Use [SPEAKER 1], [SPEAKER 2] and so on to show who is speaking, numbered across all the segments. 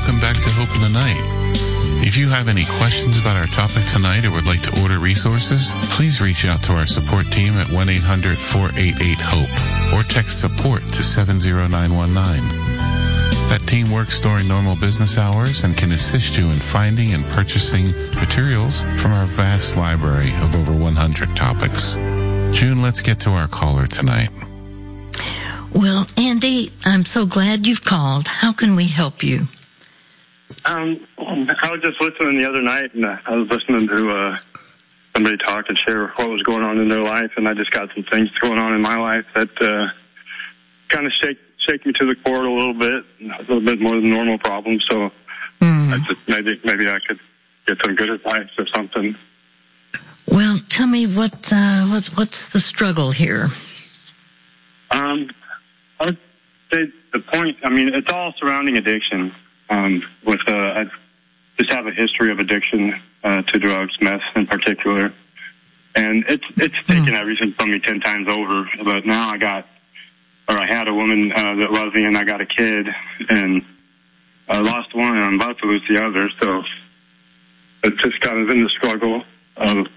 [SPEAKER 1] welcome back to Hope in the Night. If you have any questions about our topic tonight or would like to order resources, please reach out to our support team at 1-800-488-HOPE or text support to 70919. That team works during normal business hours and can assist you in finding and purchasing materials from our vast library of over 100 topics. June, let's get to our caller tonight.
[SPEAKER 2] Well, Andy, I'm so glad you've called. How can we help you?
[SPEAKER 3] I was just listening the other night, and I was listening to somebody talk and share what was going on in their life, and I just got some things going on in my life that kind of shake me to the core a little bit more than normal problems. So I just, maybe I could get some good advice or something.
[SPEAKER 2] Well, tell me what's the struggle here?
[SPEAKER 3] I would say the point. I mean, it's all surrounding addiction. I just have a history of addiction to drugs, meth in particular, and it's taken everything from me 10 times over. But now I had a woman that loved me, and I got a kid, and I lost one, and I'm about to lose the other. So it's just kind of in the struggle of.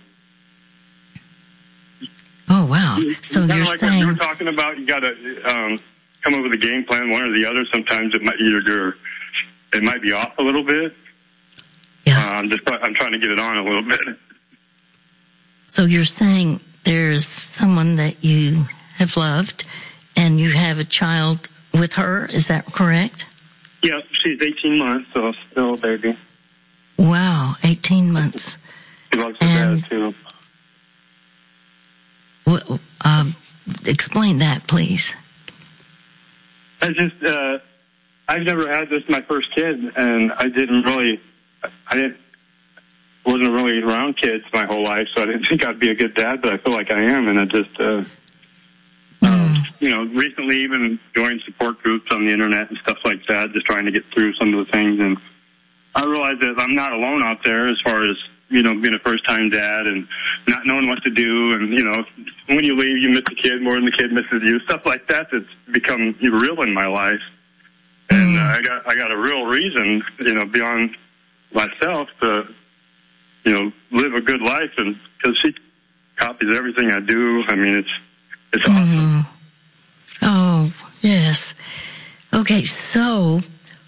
[SPEAKER 2] Oh wow! So you're
[SPEAKER 3] like
[SPEAKER 2] saying
[SPEAKER 3] what you were talking about, you got to come up with a game plan, one or the other. Sometimes it might it might be off a little bit.
[SPEAKER 2] Yeah.
[SPEAKER 3] I'm trying to get it on a little bit.
[SPEAKER 2] So you're saying there's someone that you have loved, and you have a child with her. Is that correct?
[SPEAKER 3] Yeah, she's 18 months, so still a baby.
[SPEAKER 2] Wow, 18 months.
[SPEAKER 3] She loves her dad too.
[SPEAKER 2] Explain that, please.
[SPEAKER 3] I've never had this my first kid, and wasn't really around kids my whole life, so I didn't think I'd be a good dad, but I feel like I am, and I just, recently even joined support groups on the internet and stuff like that, just trying to get through some of the things, and I realized that I'm not alone out there as far as, being a first-time dad and not knowing what to do, and, when you leave, you miss the kid more than the kid misses you, stuff like that that's become real in my life. And I got a real reason, beyond myself to, live a good life, and because she copies everything I do. I mean, it's awesome.
[SPEAKER 2] Oh, yes. Okay, so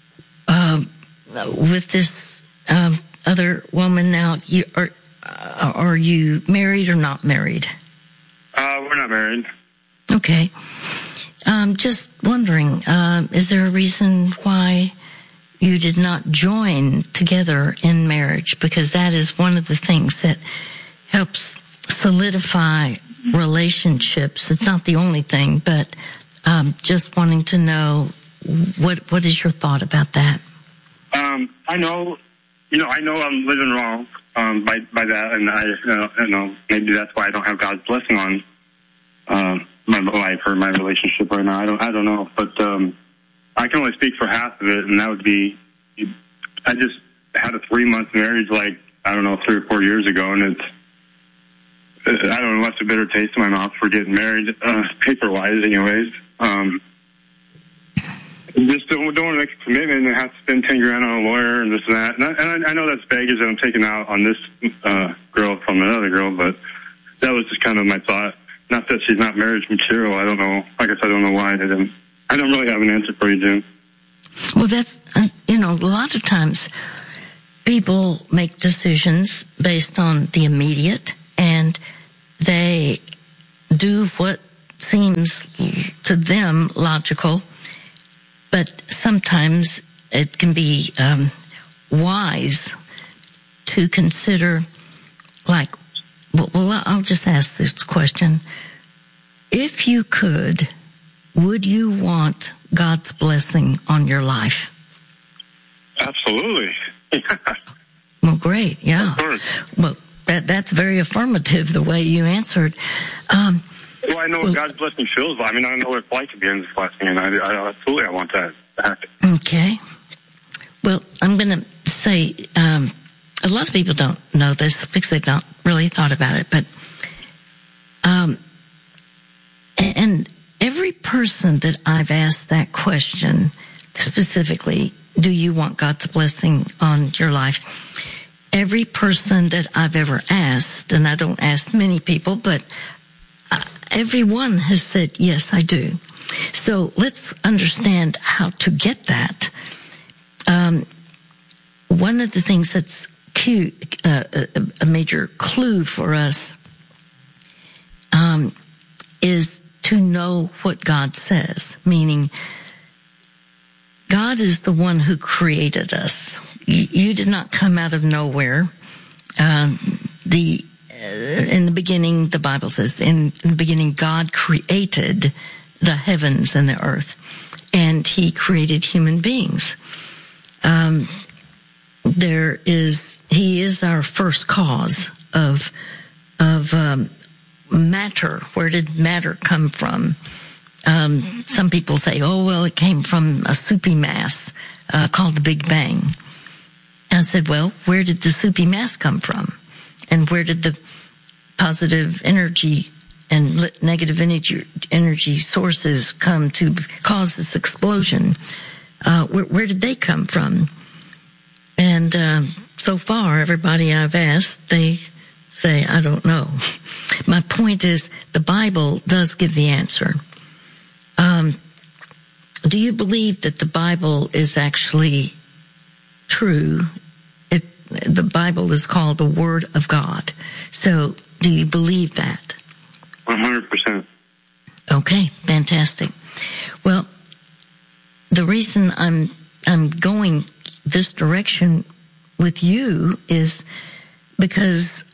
[SPEAKER 2] with this other woman now, are you married or not married?
[SPEAKER 3] We're not married.
[SPEAKER 2] Okay. Just wondering, is there a reason why you did not join together in marriage? Because that is one of the things that helps solidify relationships. It's not the only thing, but just wanting to know what is your thought about that?
[SPEAKER 3] I know I'm living wrong by that, and I maybe that's why I don't have God's blessing on my life or my relationship right now. I don't know, but I can only speak for half of it, and that would be I just had a 3-month marriage, 3 or 4 years ago, and I don't know, left a bitter taste in my mouth for getting married, paper-wise, anyways. Just don't want to make a commitment and have to spend $10,000 on a lawyer and this and that. And I know that's baggage that I'm taking out on this girl from another girl, but that was just kind of my thought. Not that she's not marriage material. I don't know. I guess I don't know why I don't really have an answer for you, Jim.
[SPEAKER 2] Well, that's, a lot of times people make decisions based on the immediate, and they do what seems to them logical. But sometimes it can be wise to consider, I'll just ask this question. If you could, would you want God's blessing on your life?
[SPEAKER 3] Absolutely.
[SPEAKER 2] Well, great, yeah.
[SPEAKER 3] Of course.
[SPEAKER 2] Well, that's very affirmative, the way you answered.
[SPEAKER 3] Well, I know what God's blessing feels like. I mean, I know what it's like to be in this blessing, and I absolutely want that back.
[SPEAKER 2] Okay. Well, I'm going to say, a lot of people don't know this because they've not really thought about it, but, and every person that I've asked that question specifically, do you want God's blessing on your life? Every person that I've ever asked, and I don't ask many people, but everyone has said, yes, I do. So let's understand how to get that. One of the things that's a major clue for us is to know what God says, meaning God is the one who created us. You did not come out of nowhere. In the beginning, the Bible says, in the beginning, God created the heavens and the earth, and He created human beings. He is our first cause of matter. Where did matter come from? Some people say, oh, well, it came from a soupy mass called the Big Bang. I said, well, where did the soupy mass come from? And where did the positive energy and negative energy sources come to cause this explosion? Where did they come from? And so far, everybody I've asked, they say, I don't know. My point is, the Bible does give the answer. Do you believe that the Bible is actually true? The Bible is called the Word of God. So, do you believe that?
[SPEAKER 3] 100%.
[SPEAKER 2] Okay, fantastic. Well, the reason I'm going this direction with you is because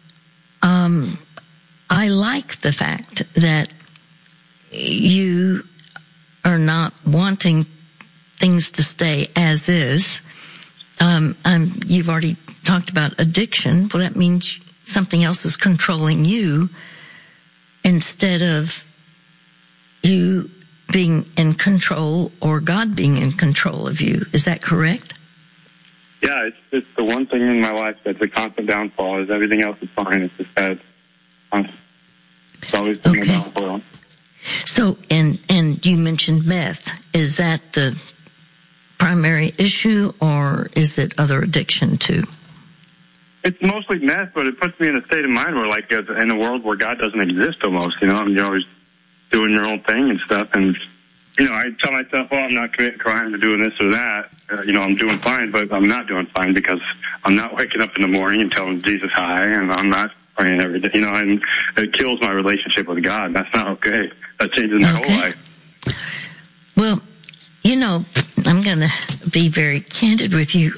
[SPEAKER 2] I like the fact that you are not wanting things to stay as is. You've already talked about addiction. Well, that means something else is controlling you instead of you being in control or God being in control of you. Is that correct?
[SPEAKER 3] Yeah, it's the one thing in my life that's a constant downfall. Is everything else is fine. It's just that it's always been a downfall.
[SPEAKER 2] So, and you mentioned meth. Is that the primary issue, or is it other addiction too?
[SPEAKER 3] It's mostly meth, but it puts me in a state of mind where, like, in a world where God doesn't exist almost, you know, and you're always doing your own thing and stuff. And, you know, I tell myself, well, I'm not committing crime or doing this or that. You know, I'm doing fine, but I'm not doing fine because I'm not waking up in the morning and telling Jesus hi, and I'm not praying every day, you know, and it kills my relationship with God. That's not okay. That changes my whole life.
[SPEAKER 2] Well, you know, I'm going to be very candid with you.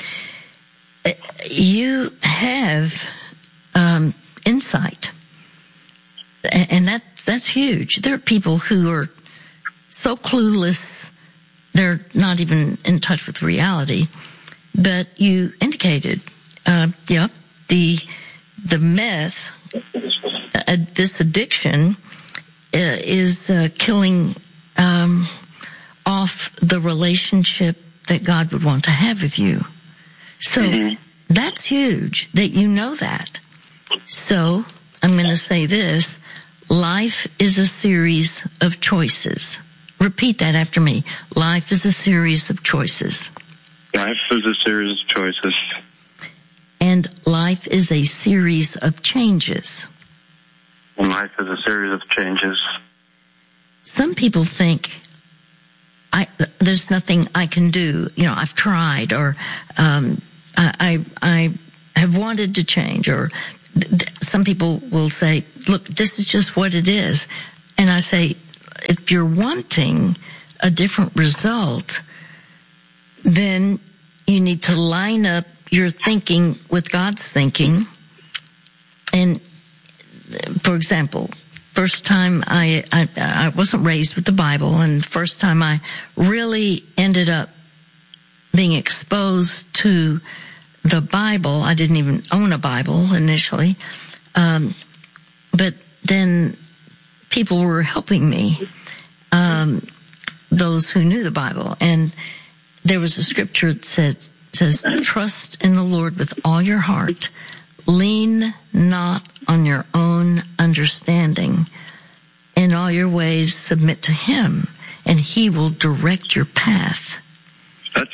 [SPEAKER 2] You have insight, and that's huge. There are people who are so clueless, they're not even in touch with reality. But you indicated, the meth, this addiction is killing off the relationship that God would want to have with you. So that's huge that you know that. So I'm going to say this. Life is a series of choices. Repeat that after me. Life is a series of choices.
[SPEAKER 3] Life is a series of choices.
[SPEAKER 2] And life is a series of changes.
[SPEAKER 3] And life is a series of changes.
[SPEAKER 2] Some people think, there's nothing I can do. You know, I've tried, or I have wanted to change, or some people will say, look, this is just what it is. And I say, if you're wanting a different result, then you need to line up your thinking with God's thinking. And for example, first time I wasn't raised with the Bible, and first time I really ended up being exposed to the Bible. I didn't even own a Bible initially. But then people were helping me, those who knew the Bible. And there was a scripture that says, trust in the Lord with all your heart. Lean not on your own understanding. In all your ways submit to Him, and He will direct your path.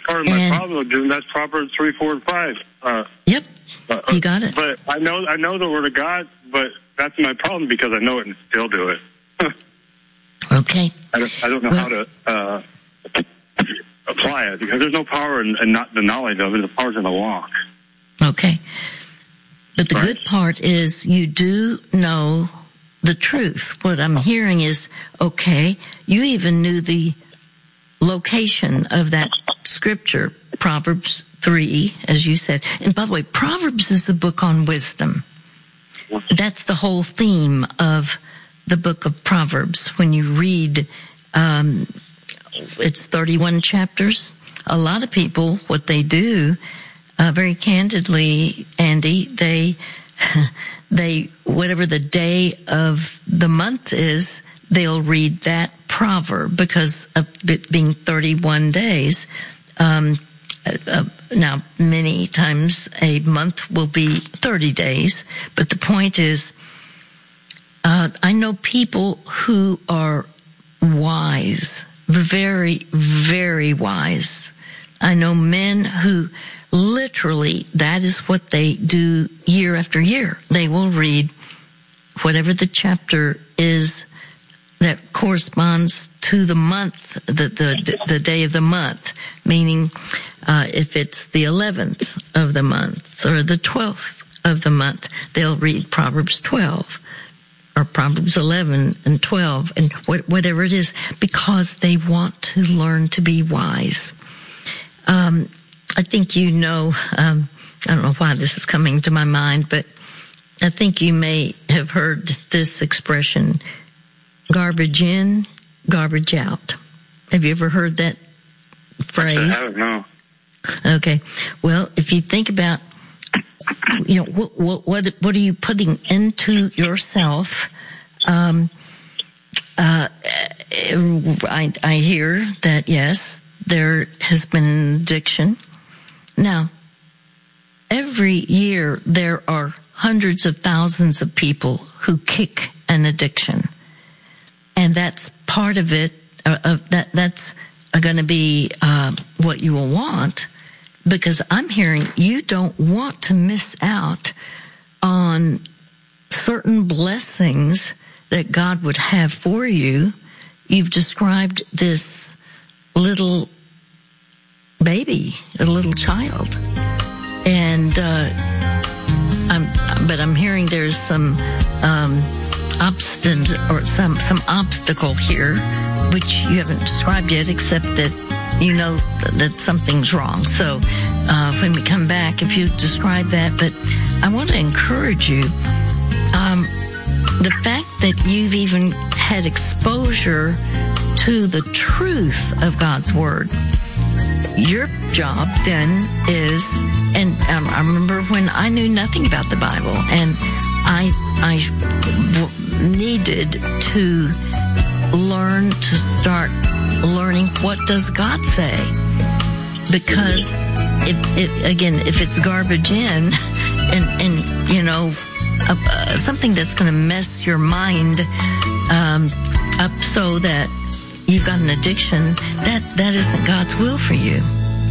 [SPEAKER 3] part of my problem, Jim. That's Proverbs 3, 4, and 5.
[SPEAKER 2] Yep, you got it.
[SPEAKER 3] But I know the Word of God, but that's my problem because I know it and still do it.
[SPEAKER 2] Okay.
[SPEAKER 3] I don't know how to apply it because there's no power in not the knowledge of it. The power's in the walk.
[SPEAKER 2] Okay. But the good part is you do know the truth. What I'm hearing is, okay, you even knew the location of that scripture, Proverbs 3, as you said. And by the way, Proverbs is the book on wisdom. That's the whole theme of the book of Proverbs. When you read, it's 31 chapters. A lot of people, what they do, very candidly, Andy, they, whatever the day of the month is, they'll read that proverb because of it being 31 days. Now, many times a month will be 30 days, but the point is, I know people who are wise, very, very wise. I know men who literally, that is what they do year after year. They will read whatever the chapter is that corresponds to the month, the day of the month, meaning if it's the 11th of the month or the 12th of the month, they'll read Proverbs 12 or Proverbs 11 and 12 and whatever it is, because they want to learn to be wise. I think I don't know why this is coming to my mind, but I think you may have heard this expression, garbage in, garbage out. Have you ever heard that phrase?
[SPEAKER 3] I don't know.
[SPEAKER 2] Okay. Well, if you think about, what are you putting into yourself? I hear that, yes, there has been an addiction. Now, every year there are hundreds of thousands of people who kick an addiction. And that's part of it, that's going to be what you will want, because I'm hearing you don't want to miss out on certain blessings that God would have for you. You've described this little baby, a little child, and I'm hearing there's some obstacle here, which you haven't described yet, except that you know that something's wrong. So when we come back, if you describe that, but I want to encourage you, the fact that you've even had exposure to the truth of God's Word. Your job then is, and I remember when I knew nothing about the Bible, and I needed to learn to start learning what does God say, because if it's garbage in, and something that's going to mess your mind up so that you've got an addiction, that isn't God's will for you.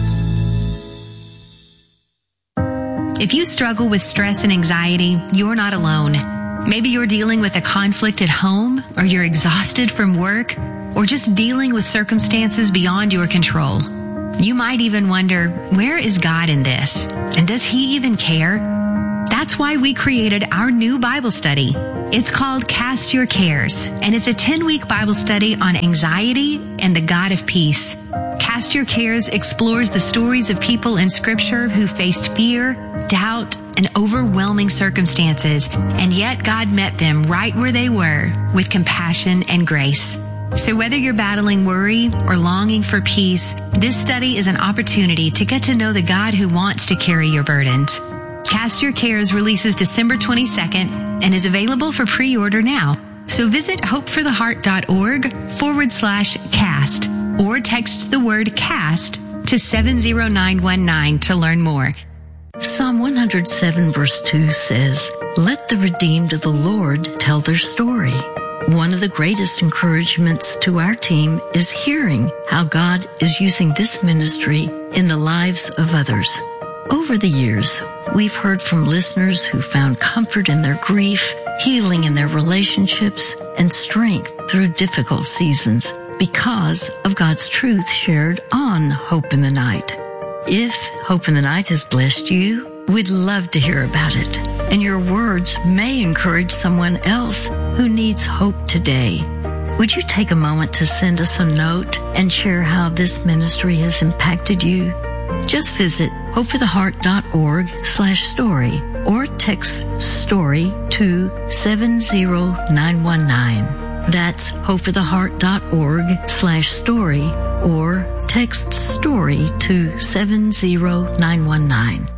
[SPEAKER 4] If you struggle with stress and anxiety, you're not alone. Maybe you're dealing with a conflict at home, or you're exhausted from work, or just dealing with circumstances beyond your control. You might even wonder, where is God in this? And does He even care? That's why we created our new Bible study. It's called Cast Your Cares, and it's a 10-week Bible study on anxiety and the God of peace. Cast Your Cares explores the stories of people in Scripture who faced fear, doubt, and overwhelming circumstances, and yet God met them right where they were with compassion and grace. So whether you're battling worry or longing for peace, this study is an opportunity to get to know the God who wants to carry your burdens. Cast Your Cares releases December 22nd and is available for pre-order now. So visit hopefortheheart.org/cast or text the word CAST to 70919 to learn more.
[SPEAKER 2] Psalm 107 verse 2 says, "Let the redeemed of the Lord tell their story." One of the greatest encouragements to our team is hearing how God is using this ministry in the lives of others. Over the years, we've heard from listeners who found comfort in their grief, healing in their relationships, and strength through difficult seasons because of God's truth shared on Hope in the Night. If Hope in the Night has blessed you, we'd love to hear about it. And your words may encourage someone else who needs hope today. Would you take a moment to send us a note and share how this ministry has impacted you? Just visit hopefortheheart.org/story or text STORY to 70919. That's hopefortheheart.org/story or text STORY to 70919.